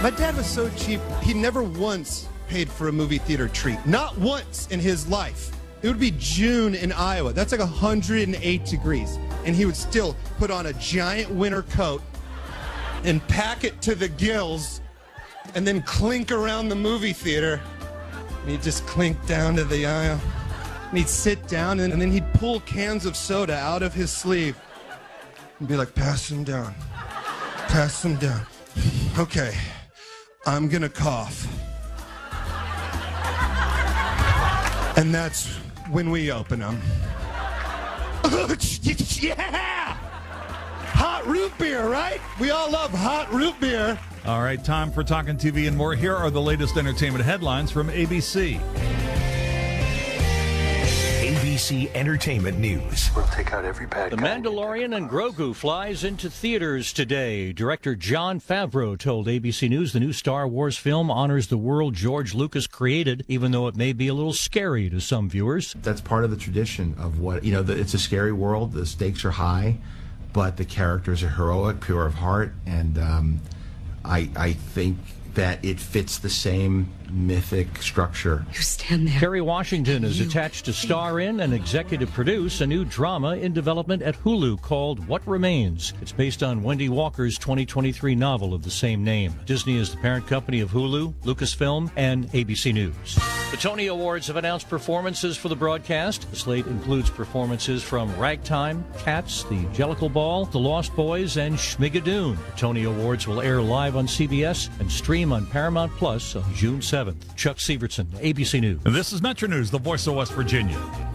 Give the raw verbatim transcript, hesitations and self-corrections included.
My dad was so cheap, he never once paid for a movie theater treat. Not once in his life. It would be June in Iowa. That's like one hundred eight degrees. And he would still put on a giant winter coat and pack it to the gills and then clink around the movie theater. And he'd just clink down to the aisle. And he'd sit down and, and then he'd pull cans of soda out of his sleeve and be like, pass them down. Pass them down. Okay, I'm gonna cough. And that's when we open them. Yeah! Hot root beer, right? We all love hot root beer. All right, time for Talking T V and more. Here are the latest entertainment headlines from A B C. A B C Entertainment News. We'll take out every bad The guy. Mandalorian and Grogu flies into theaters today. Director Jon Favreau told A B C News the new Star Wars film honors the world George Lucas created, even though it may be a little scary to some viewers. That's part of the tradition of what, you know, the, it's a scary world. The stakes are high, but the characters are heroic, pure of heart, and um, I, I think that it fits the same mythic structure. You stand there. Kerry Washington is attached to star in and executive produce a new drama in development at Hulu called What Remains. It's based on Wendy Walker's twenty twenty-three novel of the same name. Disney is the parent company of Hulu, Lucasfilm, and A B C News. The Tony Awards have announced performances for the broadcast. The slate includes performances from Ragtime, Cats, The Jellicle Ball, The Lost Boys, and Schmigadoon. The Tony Awards will air live on C B S and stream on Paramount Plus on June seventh. Chuck Severson, A B C News. This is Metro News, the voice of West Virginia.